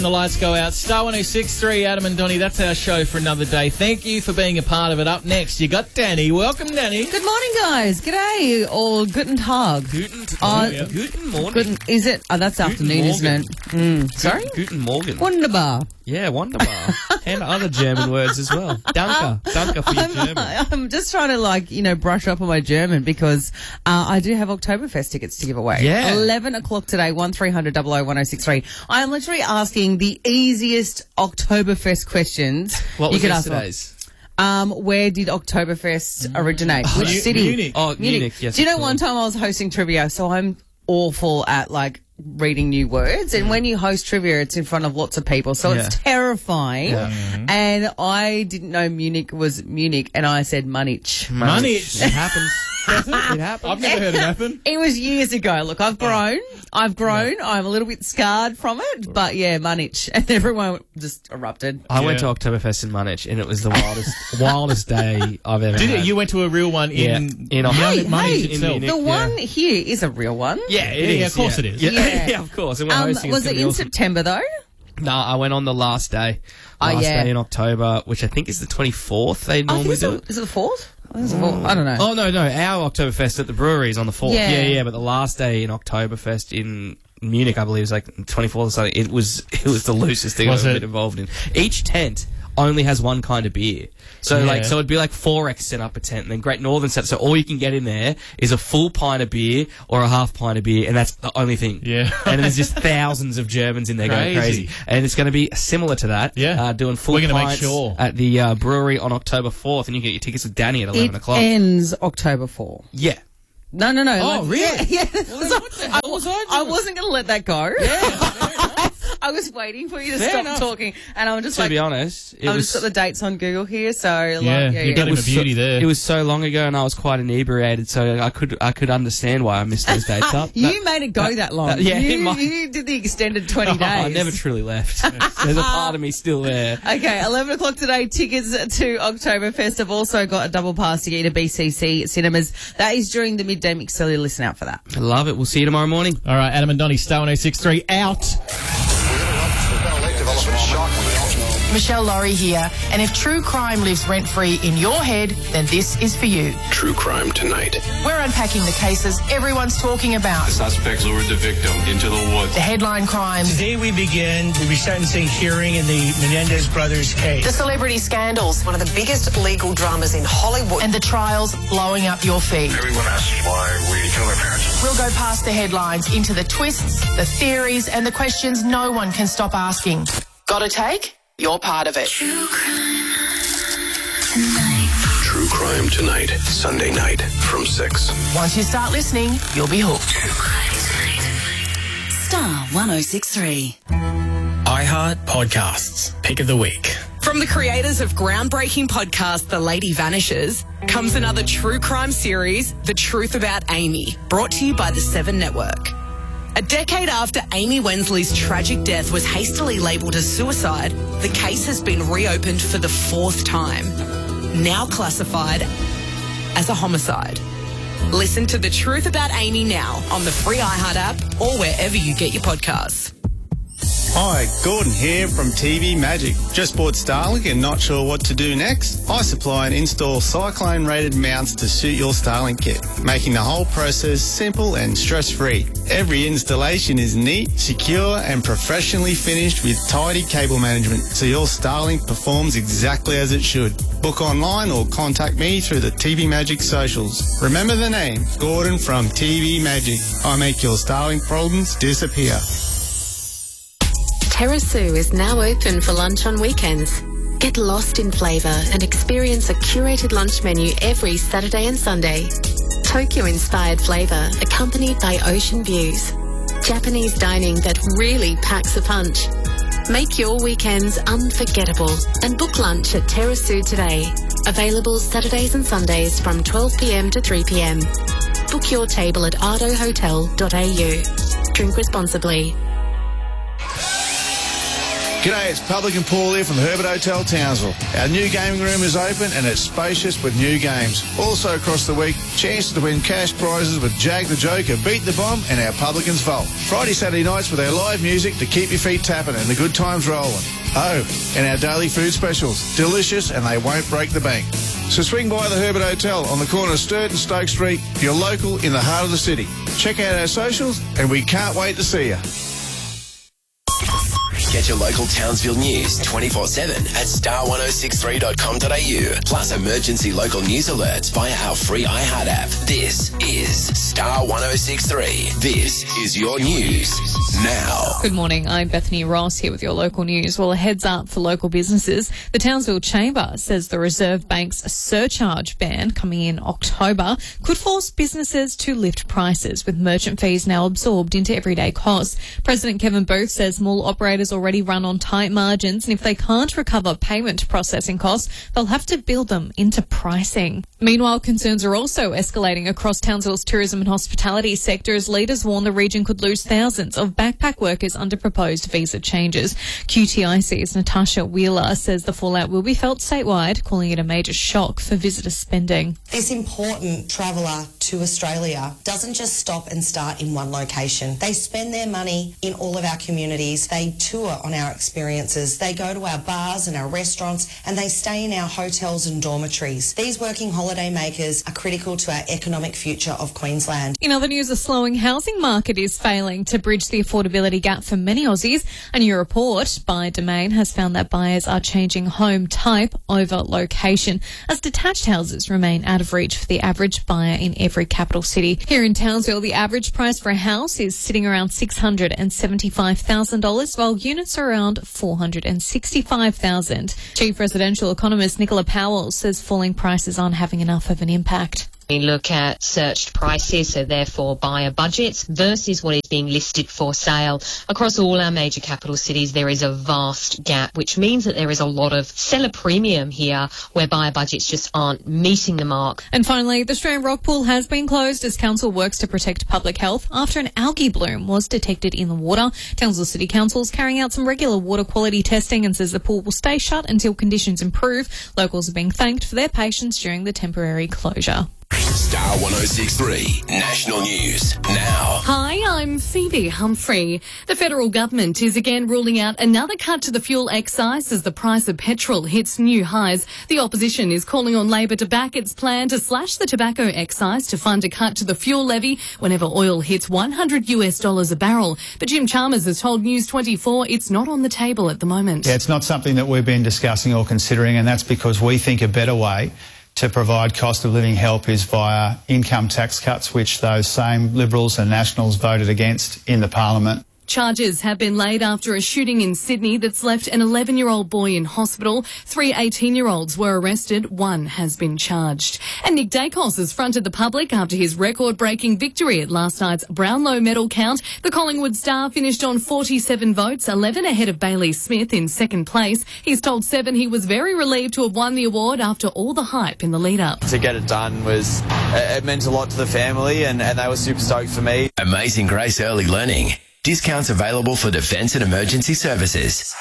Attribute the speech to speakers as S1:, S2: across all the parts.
S1: The lights go out. Star 106.3, Adam and Donnie, that's our show for another day. Thank you for being a part of it. Up next, you got Danny. Welcome, Danny.
S2: Good morning, guys. G'day, or guten Tag.
S3: Guten Morgen.
S2: Is it? Oh, that's
S3: Guten
S2: afternoon,
S3: Morgen.
S2: isn't it? Sorry?
S3: Guten Morgen.
S2: Wunderbar.
S3: Yeah, wunderbar. And other German words as well. Danke. Danke for your German.
S2: I'm just trying to, brush up on my German because I do have Oktoberfest tickets to give away.
S3: Yeah.
S2: 11 o'clock today, 1300 001063. I am literally asking the easiest Oktoberfest questions
S3: What
S2: you
S3: was
S2: could ask for.
S3: yesterday's?
S2: Where did Oktoberfest originate? Which city?
S1: Munich.
S3: Oh, Munich, yes.
S2: Do you know
S3: of course.
S2: one time I was hosting trivia, so I'm awful at reading new words, and when you host trivia it's in front of lots of people, so it's terrifying. And I didn't know Munich was Munich, and I said Munich.
S1: Munich.
S3: It happens. It happens.
S1: I've never heard of that one.
S2: It was years ago. Look, I've grown. I'm a little bit scarred from it, but yeah, Munich. And everyone just erupted.
S3: I went to Oktoberfest in Munich, and it was the wildest day I've ever
S1: Did
S3: had.
S1: you? You went to a real one in
S3: Munich
S1: Munich itself.
S3: Munich.
S2: The
S3: Yeah.
S2: one here is a real one.
S3: Yeah, it is.
S1: Yeah, of course it is.
S3: Yeah,
S2: Yeah.
S3: yeah, of course. And we're hosting,
S2: Was
S3: it's gonna
S2: it
S3: be
S2: in
S3: awesome.
S2: September though?
S3: No, I went on the last day.
S2: Oh, yeah.
S3: Day in October, which I think is the 24th. They normally do it.
S2: Is it the 4th? I don't know.
S3: Oh, no. Our Oktoberfest at the brewery is on the 4th.
S2: Yeah.
S3: Yeah, but the last day in Oktoberfest in Munich, I believe, was like 24th or something. It was the loosest thing
S1: Was
S3: I've ever
S1: it?
S3: been involved in. Each tent only has one kind of beer. So
S1: Yeah.
S3: so it'd be like 4X set up a tent, and then Great Northern set. So all you can get in there is a full pint of beer or a half pint of beer, and that's the only thing.
S1: Yeah.
S3: And there's just thousands of Germans in there going
S1: Crazy.
S3: crazy. And it's going to be similar to that.
S1: Yeah.
S3: Doing full
S1: We're gonna make
S3: pints
S1: sure.
S3: at the brewery on October 4th, and you can get your tickets with Danny at 11
S2: It
S3: o'clock.
S2: ends October 4.
S3: Yeah.
S2: No.
S1: Oh, really?
S2: Yeah.
S1: what the hell was I
S2: I
S1: doing?
S2: wasn't going to let that go. I was waiting for you to
S1: Fair
S2: stop
S1: enough.
S2: talking, and I'm just
S3: To be honest,
S2: I've just got the dates on Google here, so
S1: you got him a beauty there.
S3: It was so long ago, and I was quite inebriated, so I could understand why I missed those dates up.
S2: You made it go that long.
S3: yeah, it
S2: you,
S3: might-
S2: you did the extended 20 days.
S3: I never truly left. There's a part of me still there.
S2: Okay, 11 o'clock today, tickets to Oktoberfest. I've also got a double pass to get to BCC Cinemas. That is during the midday mix, so listen out for that.
S3: I love it. We'll see you tomorrow morning.
S1: All right, Adam and Donnie, Star 106.3 out.
S4: Michelle Laurie here, and if true crime lives rent-free in your head, then this is for you.
S5: True Crime Tonight.
S4: We're unpacking the cases everyone's talking about.
S5: Suspects lured the victim into the woods.
S4: The headline crimes,
S6: Today we begin the resentencing hearing in the Menendez brothers case.
S4: the celebrity scandals,
S7: One of the biggest legal dramas in Hollywood.
S4: and the trials blowing up your feed.
S5: Everyone asks why we kill their parents.
S4: We'll go past the headlines into the twists, the theories, and the questions no one can stop asking. Got a take? You're part of it.
S5: True Crime Tonight. Sunday night from 6.
S4: Once you start listening, you'll be hooked.
S8: Star 106.3.
S6: iHeart Podcasts. Pick of the week.
S7: From the creators of groundbreaking podcast The Lady Vanishes comes another true crime series, The Truth About Amy, brought to you by the Seven Network. A decade after Amy Wensley's tragic death was hastily labelled as suicide, the case has been reopened for the 4th time, now classified as a homicide. Listen to The Truth About Amy now on the free iHeart app or wherever you get your podcasts.
S9: Hi, Gordon here from TV Magic. Just bought Starlink and not sure what to do next? I supply and install cyclone-rated mounts to suit your Starlink kit, making the whole process simple and stress-free. Every installation is neat, secure and professionally finished with tidy cable management, so your Starlink performs exactly as it should. Book online or contact me through the TV Magic socials. Remember the name, Gordon from TV Magic. I make your Starlink problems disappear.
S10: Terrasu is now open for lunch on weekends. Get lost in flavour and experience a curated lunch menu every Saturday and Sunday. Tokyo-inspired flavour accompanied by ocean views. Japanese dining that really packs a punch. Make your weekends unforgettable and book lunch at Terrasu today. Available Saturdays and Sundays from 12 p.m. to 3 p.m. Book your table at ardohotel.au. Drink responsibly.
S11: G'day, it's Publican Paul here from the Herbert Hotel, Townsville. Our new gaming room is open and it's spacious with new games. Also across the week, chances to win cash prizes with Jag the Joker, Beat the Bomb and our Publicans Vault. Friday, Saturday nights with our live music to keep your feet tapping and the good times rolling. Oh, and our daily food specials. Delicious and they won't break the bank. So swing by the Herbert Hotel on the corner of Sturt and Stoke Street, your local in the heart of the city. Check out our socials and we can't wait to see you.
S5: Get your local Townsville news 24/7 at star1063.com.au. Plus emergency local news alerts via our free iHeart app. This is Star 1063. This is your news now.
S12: Good morning. I'm Bethany Ross here with your local news. Well, a heads up for local businesses. The Townsville Chamber says the Reserve Bank's surcharge ban coming in October could force businesses to lift prices, with merchant fees now absorbed into everyday costs. President Kevin Booth says mall operators already run on tight margins, and if they can't recover payment processing costs, they'll have to build them into pricing. Meanwhile, concerns are also escalating across Townsville's tourism and hospitality sector as leaders warn the region could lose thousands of backpack workers under proposed visa changes. QTIC's Natasha Wheeler says the fallout will be felt statewide, calling it a major shock for visitor spending.
S13: This important traveller to Australia doesn't just stop and start in one location. They spend their money in all of our communities. They tour on our experiences. They go to our bars and our restaurants and they stay in our hotels and dormitories. These working holiday makers are critical to our economic future of Queensland.
S12: In other news, a slowing housing market is failing to bridge the affordability gap for many Aussies. A new report by Domain has found that buyers are changing home type over location, as detached houses remain out of reach for the average buyer in every capital city. Here in Townsville, the average price for a house is sitting around $675,000, while units are around $465,000. Chief residential economist Nicola Powell says falling prices aren't having enough of an impact.
S14: We look at searched prices, so therefore buyer budgets, versus what is being listed for sale. Across all our major capital cities, there is a vast gap, which means that there is a lot of seller premium here where buyer budgets just aren't meeting the mark.
S12: And finally, the Strand Rock Pool has been closed as council works to protect public health after an algae bloom was detected in the water. Townsville City Council is carrying out some regular water quality testing and says the pool will stay shut until conditions improve. Locals are being thanked for their patience during the temporary closure.
S5: Star 1063 National News now.
S15: Hi, I'm Phoebe Humphrey. The federal government is again ruling out another cut to the fuel excise as the price of petrol hits new highs. The opposition is calling on Labor to back its plan to slash the tobacco excise to fund a cut to the fuel levy whenever oil hits $100 a barrel. But Jim Chalmers has told News 24 it's not on the table at the moment.
S9: Yeah, it's not something that we've been discussing or considering, and that's because we think a better way to provide cost of living help is via income tax cuts, which those same Liberals and Nationals voted against in the Parliament.
S15: Charges have been laid after a shooting in Sydney that's left an 11-year-old boy in hospital. 3 18-year-olds were arrested. 1 has been charged. And Nick Dacos has fronted the public after his record-breaking victory at last night's Brownlow medal count. The Collingwood star finished on 47 votes, 11 ahead of Bailey Smith in second place. He's told Seven he was very relieved to have won the award after all the hype in the lead-up.
S16: To get it done it meant a lot to the family and they were super stoked for me.
S5: Amazing Grace Early Learning. Discounts available for defence and emergency services.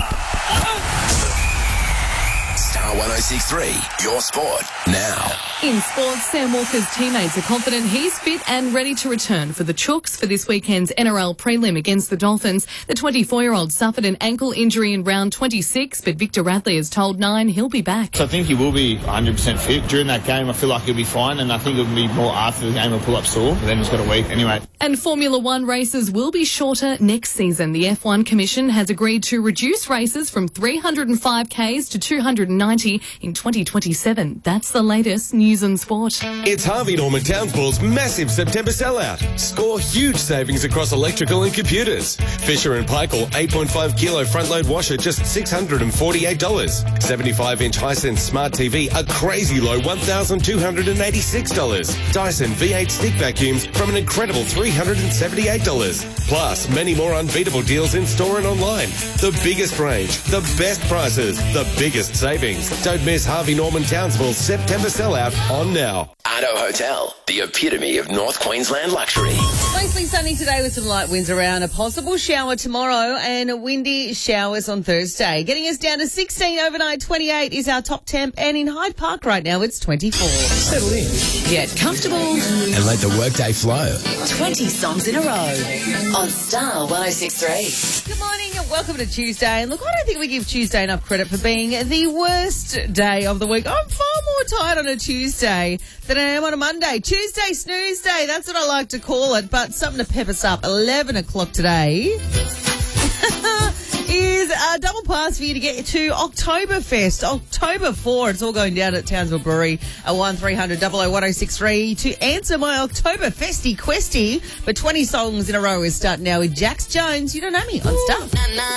S5: Star 1063, your sport now.
S15: In sports, Sam Walker's teammates are confident he's fit and ready to return for the Chooks for this weekend's NRL prelim against the Dolphins. The 24-year-old suffered an ankle injury in round 26, but Victor Radley has told Nine he'll be back.
S17: So I think he will be 100% fit. During that game, I feel like he'll be fine, and I think it'll be more after the game he'll pull up sore, but then he's got a week anyway.
S15: And Formula One races will be shorter next season. The F1 Commission has agreed to reduce races from 305 Ks to 290 in 2027. That's the latest news and sport.
S18: It's Harvey Norman Townsville's massive September sellout. Score huge savings across electrical and computers. Fisher & Paykel 8.5 kilo front load washer just $648. 75-inch Hisense smart TV a crazy low $1,286. Dyson V8 stick vacuums from an incredible $378. Plus many more unbeatable deals in store and online. The biggest range, the best prices, the biggest savings. Don't miss Harvey Norman Townsville's September sellout on now.
S5: Ardo Hotel, the epitome of North Queensland luxury.
S2: Mostly sunny today with some light winds around. A possible shower tomorrow and windy showers on Thursday. Getting us down to 16 overnight. 28 is our top temp. And in Hyde Park right now, it's 24.
S5: Settle in.
S8: Get comfortable.
S5: And let the workday flow.
S8: 20 songs in a row on Star 106.3.
S2: Good morning and welcome to Tuesday. And look, I don't think we give Tuesday enough credit for being the worst day of the week. I'm far more tired on a Tuesday than I am on a Monday. Tuesday snooze day, that's what I like to call it. But something to pep us up. 11 o'clock today is a double pass for you to get to Oktoberfest. October 4, it's all going down at Townsville Brewery at 1300 01063 to answer my Oktoberfesty questy. But 20 songs in a row is starting now with Jax Jones. You don't know me on Star.